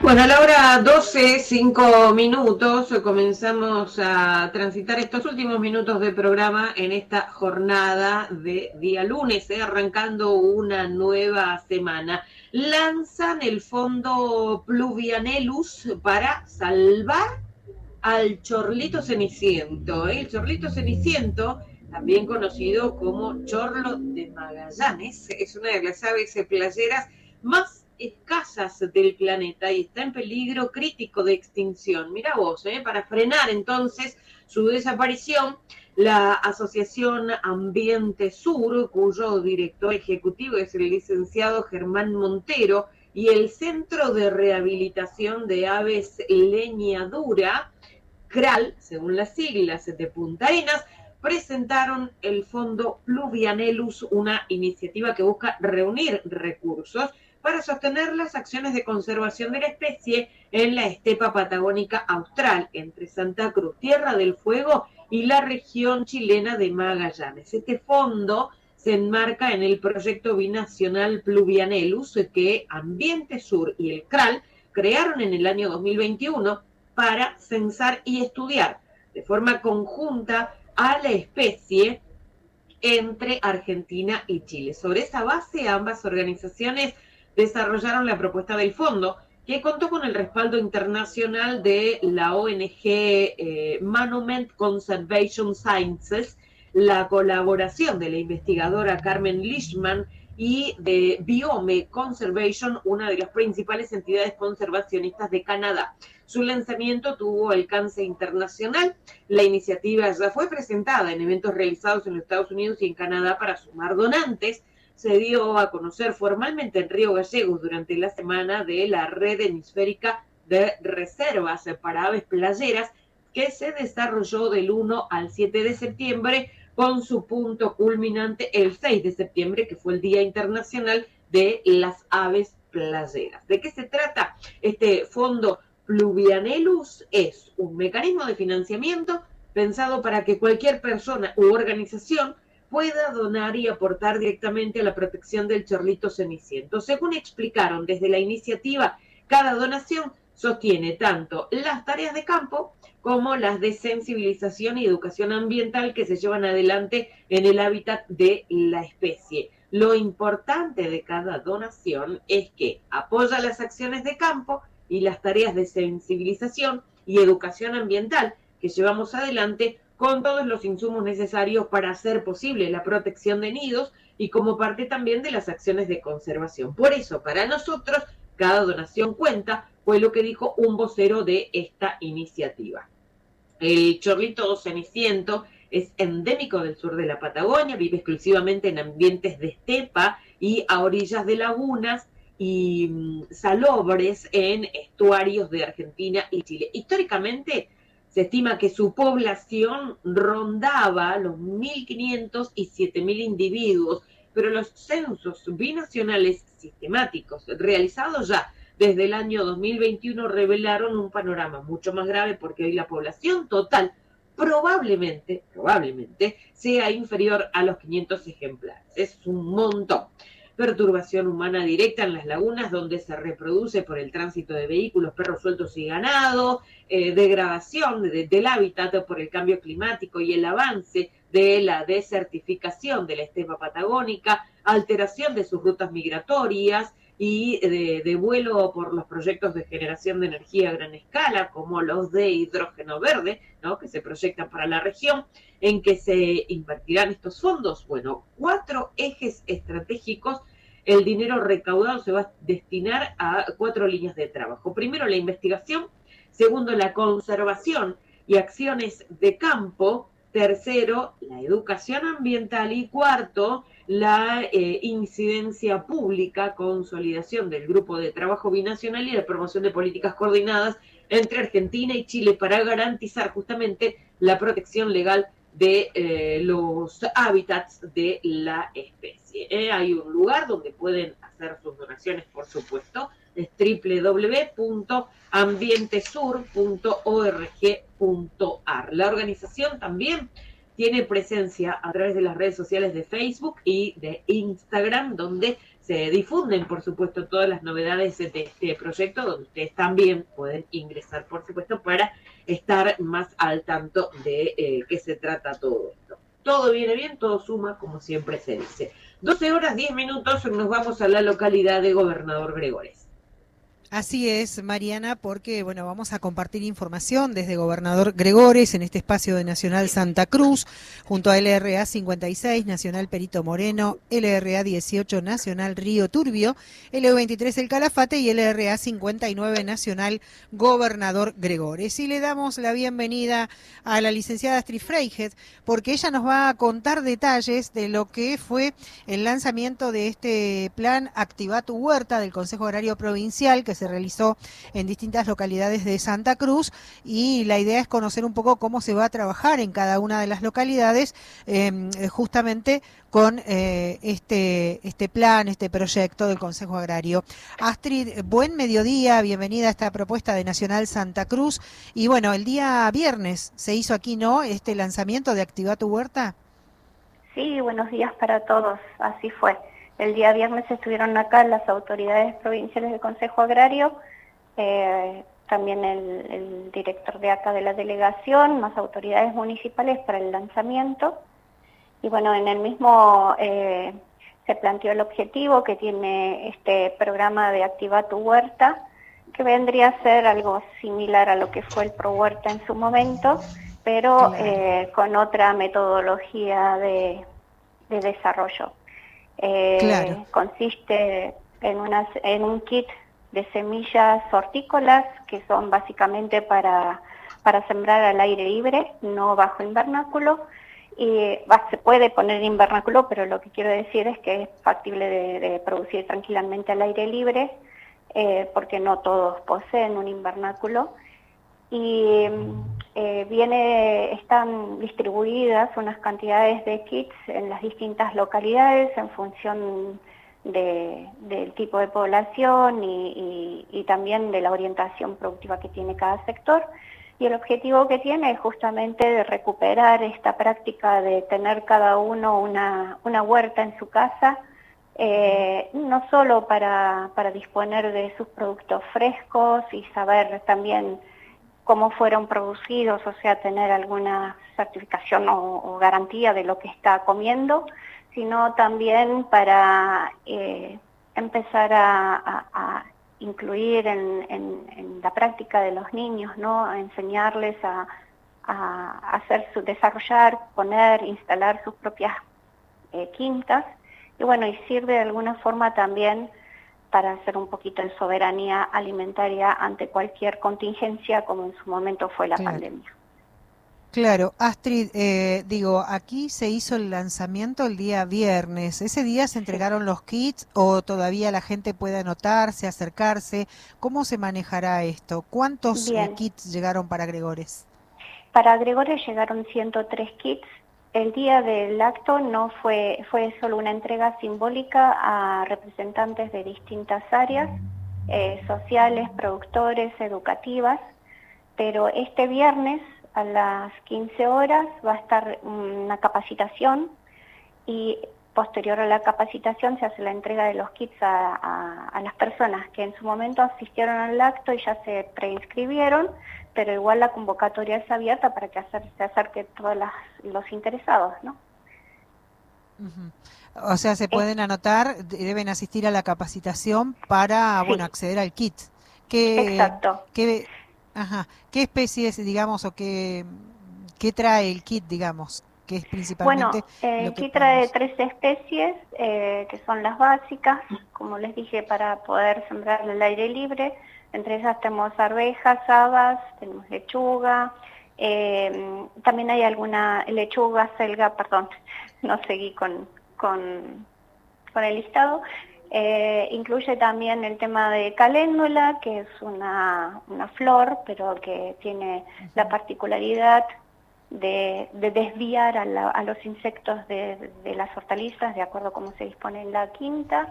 Bueno, a la hora 12, 5 minutos, comenzamos a transitar estos últimos minutos de programa en esta jornada de día lunes, arrancando una nueva semana. Lanzan el fondo Pluvianelus para salvar al chorlito ceniciento. El chorlito ceniciento, también conocido como chorlo de Magallanes, es una de las aves playeras más escasas del planeta y está en peligro crítico de extinción. Mira vos, para frenar entonces su desaparición, la Asociación Ambiente Sur, cuyo director ejecutivo es el licenciado Germán Montero, y el Centro de Rehabilitación de Aves Leñadura, CRAL, según las siglas de Punta Arenas, presentaron el Fondo Pluvianelus, una iniciativa que busca reunir recursos para sostener las acciones de conservación de la especie en la estepa patagónica austral, entre Santa Cruz, Tierra del Fuego y la región chilena de Magallanes. Este fondo se enmarca en el proyecto binacional Pluvianelus que Ambiente Sur y el CRAL crearon en el año 2021 para censar y estudiar de forma conjunta a la especie entre Argentina y Chile. Sobre esa base, ambas organizaciones desarrollaron la propuesta del fondo, que contó con el respaldo internacional de la ONG Monument Conservation Sciences, la colaboración de la investigadora Carmen Lischman y de Biome Conservation, una de las principales entidades conservacionistas de Canadá. Su lanzamiento tuvo alcance internacional. La iniciativa ya fue presentada en eventos realizados en los Estados Unidos y en Canadá para sumar donantes. Se dio a conocer formalmente en Río Gallegos durante la semana de la Red Hemisférica de Reservas para Aves Playeras, que se desarrolló del 1 al 7 de septiembre, con su punto culminante el 6 de septiembre, que fue el Día Internacional de las Aves Playeras. ¿De qué se trata? Este fondo Pluvianelus es un mecanismo de financiamiento pensado para que cualquier persona u organización pueda donar y aportar directamente a la protección del chorlito ceniciento. Según explicaron desde la iniciativa, cada donación sostiene tanto las tareas de campo como las de sensibilización y educación ambiental que se llevan adelante en el hábitat de la especie. Lo importante de cada donación es que apoya las acciones de campo y las tareas de sensibilización y educación ambiental que llevamos adelante con todos los insumos necesarios para hacer posible la protección de nidos y como parte también de las acciones de conservación. Por eso, para nosotros, cada donación cuenta, fue lo que dijo un vocero de esta iniciativa. El chorlito ceniciento es endémico del sur de la Patagonia, vive exclusivamente en ambientes de estepa y a orillas de lagunas y salobres en estuarios de Argentina y Chile. Históricamente, se estima que su población rondaba los 1.500 y 7.000 individuos, pero los censos binacionales sistemáticos realizados ya desde el año 2021 revelaron un panorama mucho más grave, porque hoy la población total probablemente sea inferior a los 500 ejemplares. Es un montón. Perturbación humana directa en las lagunas donde se reproduce por el tránsito de vehículos, perros sueltos y ganado, degradación del hábitat por el cambio climático y el avance de la desertificación de la estepa patagónica, alteración de sus rutas migratorias y de vuelo por los proyectos de generación de energía a gran escala, como los de hidrógeno verde, ¿no?, que se proyectan para la región. ¿En que se invertirán estos fondos? Bueno, 4 ejes estratégicos. El dinero recaudado se va a destinar a 4 líneas de trabajo. Primero, la investigación. Segundo, la conservación y acciones de campo. Tercero, la educación ambiental. Y cuarto, la incidencia pública, consolidación del grupo de trabajo binacional y la promoción de políticas coordinadas entre Argentina y Chile para garantizar justamente la protección legal de los hábitats de la especie. Hay un lugar donde pueden hacer sus donaciones, por supuesto, es www.ambientesur.org.ar. La organización también tiene presencia a través de las redes sociales de Facebook y de Instagram, donde se difunden, por supuesto, todas las novedades de este proyecto, donde ustedes también pueden ingresar, por supuesto, para estar más al tanto de qué se trata todo esto. Todo viene bien, todo suma, como siempre se dice. 12 horas 10 minutos, nos vamos a la localidad de Gobernador Gregores. Así es, Mariana, porque bueno, vamos a compartir información desde Gobernador Gregores en este espacio de Nacional Santa Cruz, junto a LRA 56, Nacional Perito Moreno, LRA 18, Nacional Río Turbio, LU23 El Calafate y LRA 59, Nacional Gobernador Gregores. Y le damos la bienvenida a la licenciada Astrid Freijet, porque ella nos va a contar detalles de lo que fue el lanzamiento de este plan Activa tu Huerta del Consejo Agrario Provincial, que se realizó en distintas localidades de Santa Cruz, y la idea es conocer un poco cómo se va a trabajar en cada una de las localidades, justamente con este plan, este proyecto del Consejo Agrario. Astrid, buen mediodía, bienvenida a esta propuesta de Nacional Santa Cruz. Y bueno, el día viernes se hizo aquí, ¿no?, este lanzamiento de Activa tu Huerta. Sí, buenos días para todos, así fue. El día viernes estuvieron acá las autoridades provinciales del Consejo Agrario, también el director de acá de la delegación, más autoridades municipales para el lanzamiento. Y bueno, en el mismo se planteó el objetivo que tiene este programa de Activa tu Huerta, que vendría a ser algo similar a lo que fue el Pro Huerta en su momento, pero claro, con otra metodología de desarrollo. Claro. Consiste en un kit de semillas hortícolas que son básicamente para sembrar al aire libre, no bajo invernáculo. Y se puede poner invernáculo, pero lo que quiero decir es que es factible de producir tranquilamente al aire libre, porque no todos poseen un invernáculo. Y están distribuidas unas cantidades de kits en las distintas localidades en función del tipo de población y también de la orientación productiva que tiene cada sector. Y el objetivo que tiene es justamente de recuperar esta práctica de tener cada uno una huerta en su casa, no solo para disponer de sus productos frescos y saber también cómo fueron producidos, o sea, tener alguna certificación o garantía de lo que está comiendo, sino también para empezar a incluir en la práctica de los niños, ¿no? A enseñarles a desarrollar, poner, instalar sus propias quintas, y bueno, y sirve de alguna forma también para hacer un poquito de soberanía alimentaria ante cualquier contingencia, como en su momento fue la pandemia. Claro, Astrid, aquí se hizo el lanzamiento el día viernes. ¿Ese día se entregaron los kits o todavía la gente puede anotarse, acercarse? ¿Cómo se manejará esto? ¿Cuántos kits llegaron para Gregores? Para Gregores llegaron 103 kits. El día del acto no fue solo una entrega simbólica a representantes de distintas áreas, sociales, productores, educativas, pero este viernes a las 15 horas va a estar una capacitación y posterior a la capacitación se hace la entrega de los kits a las personas que en su momento asistieron al acto y ya se preinscribieron, pero igual la convocatoria es abierta para que se acerquen todos los interesados, ¿no? O sea, se pueden anotar, deben asistir a la capacitación para, bueno, acceder al kit. Exacto. ¿Qué especies, digamos, o qué trae el kit, digamos? Que es principalmente el kit trae 3 especies, que son las básicas, como les dije, para poder sembrar al aire libre. Entre ellas tenemos arvejas, habas, tenemos lechuga, también hay alguna lechuga, selga, perdón, no seguí con el listado. Incluye también el tema de caléndula, que es una flor, pero que tiene la particularidad de desviar a los insectos de las hortalizas, de acuerdo a cómo se dispone en la quinta.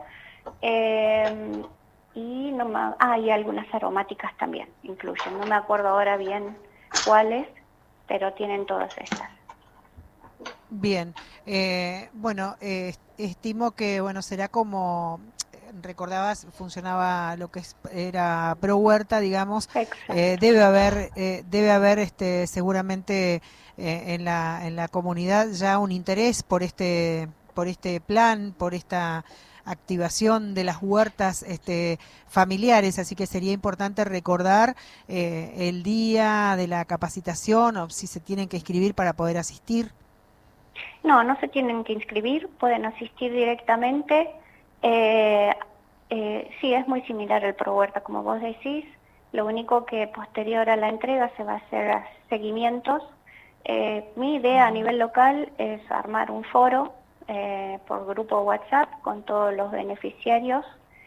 Y hay algunas aromáticas también, incluyen. No me acuerdo ahora bien cuáles, pero tienen todas estas. Bien, estimo que será como recordabas, funcionaba lo que era Pro Huerta, digamos. Exacto. Debe haber seguramente en la comunidad ya un interés por este plan, por esta activación de las huertas familiares, así que sería importante recordar el día de la capacitación o si se tienen que inscribir para poder asistir. No, no se tienen que inscribir, pueden asistir directamente. Sí, es muy similar el Pro Huerta, como vos decís. Lo único que posterior a la entrega se va a hacer seguimientos. Mi idea a nivel local es armar un foro por grupo WhatsApp con todos los beneficiarios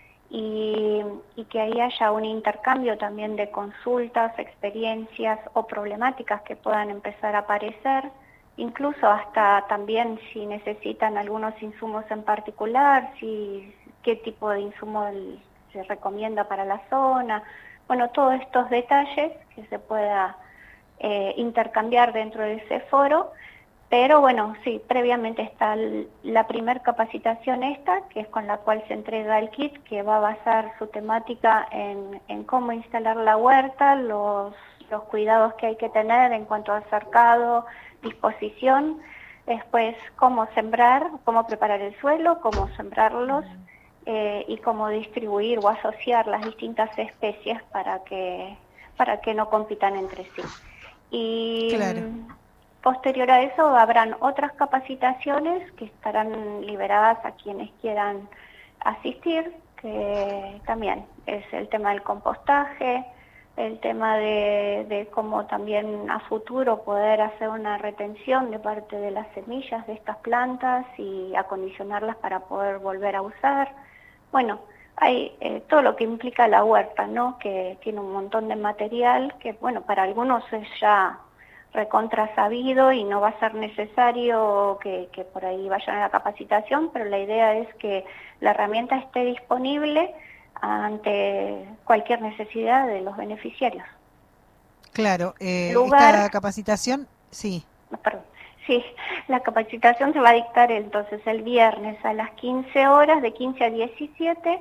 y que ahí haya un intercambio también de consultas, experiencias o problemáticas que puedan empezar a aparecer, incluso hasta también si necesitan algunos insumos en particular, qué tipo de insumo se recomienda para la zona, bueno, todos estos detalles que se pueda intercambiar dentro de ese foro. Pero bueno, sí, previamente está la primer capacitación que es con la cual se entrega el kit, que va a basar su temática en cómo instalar la huerta, los cuidados que hay que tener en cuanto a cercado, disposición, después cómo sembrar, cómo preparar el suelo, cómo sembrarlos y cómo distribuir o asociar las distintas especies para que no compitan entre sí. Y claro. Posterior a eso habrán otras capacitaciones que estarán liberadas a quienes quieran asistir, que también es el tema del compostaje, el tema de cómo también a futuro poder hacer una retención de parte de las semillas de estas plantas y acondicionarlas para poder volver a usar. Bueno, hay todo lo que implica la huerta, ¿no? Que tiene un montón de material que, bueno, para algunos es ya recontra sabido y no va a ser necesario que por ahí vayan a la capacitación, pero la idea es que la herramienta esté disponible ante cualquier necesidad de los beneficiarios. Claro, esta capacitación, sí. Perdón. Sí, la capacitación se va a dictar entonces el viernes a las 15 horas, de 15 a 17,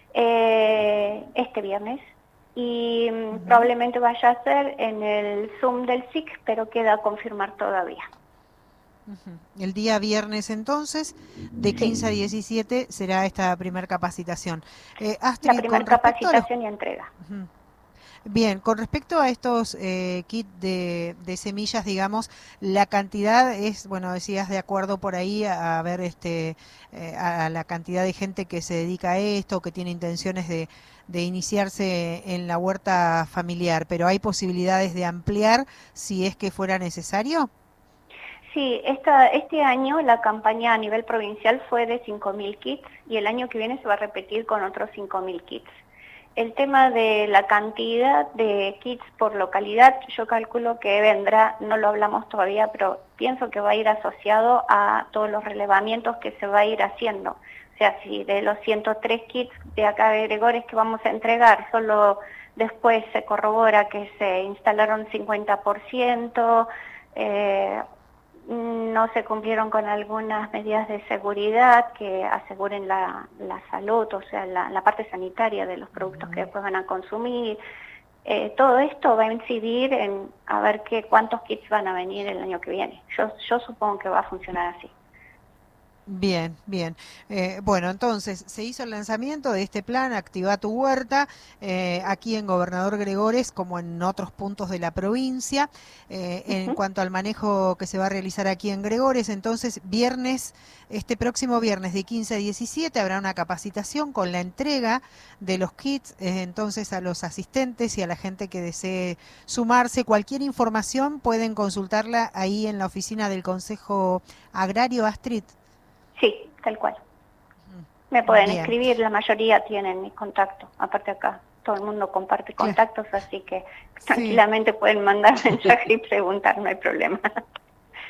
este viernes. Y probablemente vaya a ser en el Zoom del SIC, pero queda a confirmar todavía. El día viernes entonces, de 15 a 17, será esta primera capacitación. Astrid, la primera capacitación y entrega. Bien, con respecto a estos kits de semillas, digamos, la cantidad es, bueno, decías de acuerdo por ahí a ver a la cantidad de gente que se dedica a esto, que tiene intenciones de iniciarse en la huerta familiar, pero ¿hay posibilidades de ampliar si es que fuera necesario? Sí, este año la campaña a nivel provincial fue de 5.000 kits y el año que viene se va a repetir con otros 5.000 kits. El tema de la cantidad de kits por localidad, yo calculo que vendrá, no lo hablamos todavía, pero pienso que va a ir asociado a todos los relevamientos que se va a ir haciendo. O sea, si de los 103 kits de acá de Gregores que vamos a entregar, solo después se corrobora que se instalaron 50%, no se cumplieron con algunas medidas de seguridad que aseguren la salud, o sea, la parte sanitaria de los productos que después van a consumir. Todo esto va a incidir en a ver cuántos kits van a venir el año que viene. Yo supongo que va a funcionar así. Bien, bien. Bueno, entonces se hizo el lanzamiento de este plan Activa tu Huerta aquí en Gobernador Gregores como en otros puntos de la provincia. En cuanto al manejo que se va a realizar aquí en Gregores, entonces este próximo viernes de 15 a 17 habrá una capacitación con la entrega de los kits entonces a los asistentes y a la gente que desee sumarse. Cualquier información pueden consultarla ahí en la oficina del Consejo Agrario, Astrid. Sí, tal cual. Me pueden escribir, la mayoría tienen mis contactos. Aparte acá todo el mundo comparte contactos, así que tranquilamente pueden mandar mensajes y preguntar, no hay problema.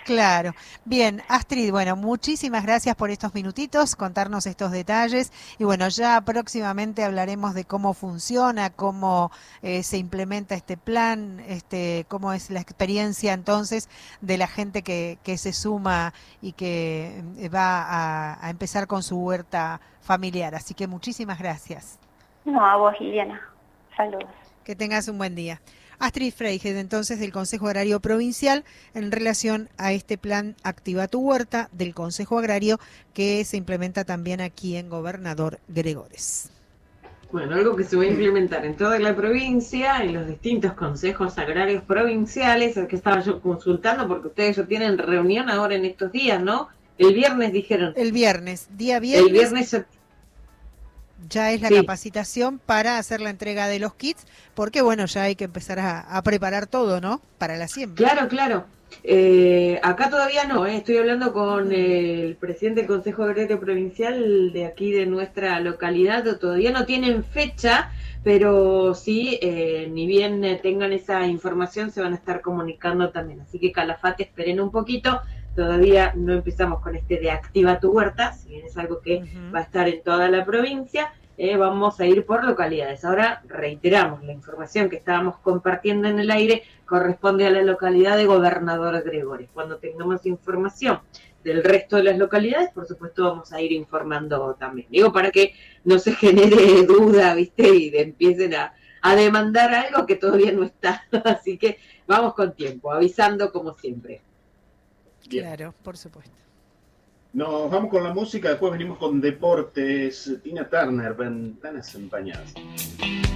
Claro. Bien, Astrid, bueno, muchísimas gracias por estos minutitos, contarnos estos detalles y bueno, ya próximamente hablaremos de cómo funciona, cómo se implementa este plan, cómo es la experiencia entonces de la gente que se suma y que va a empezar con su huerta familiar. Así que muchísimas gracias. No, a vos, Liliana. Saludos. Que tengas un buen día. Astrid Freyhed, entonces, del Consejo Agrario Provincial, en relación a este plan Activa tu Huerta del Consejo Agrario que se implementa también aquí en Gobernador Gregores. Bueno, algo que se va a implementar en toda la provincia, en los distintos consejos agrarios provinciales, el que estaba yo consultando, porque ustedes ya tienen reunión ahora en estos días, ¿no? El viernes dijeron. El viernes, día viernes. El viernes ya es la capacitación para hacer la entrega de los kits, porque bueno, ya hay que empezar a preparar todo, ¿no? Para la siembra. Claro, claro. Acá todavía no, estoy hablando con el presidente del Consejo Agrario Provincial de aquí de nuestra localidad, todavía no tienen fecha, pero sí, ni bien tengan esa información se van a estar comunicando también, así que Calafate esperen un poquito, todavía no empezamos con este de Activa tu Huerta, si bien es algo que va a estar en toda la provincia. Vamos a ir por localidades. Ahora reiteramos, la información que estábamos compartiendo en el aire corresponde a la localidad de Gobernador Gregores. Cuando tengamos información del resto de las localidades, por supuesto vamos a ir informando también. Digo, para que no se genere duda, ¿viste? Y empiecen a demandar algo que todavía no está. Así que vamos con tiempo, avisando como siempre. Bien. Claro, por supuesto. Nos vamos con la música, después venimos con deportes. Tina Turner, Ventanas Empañadas.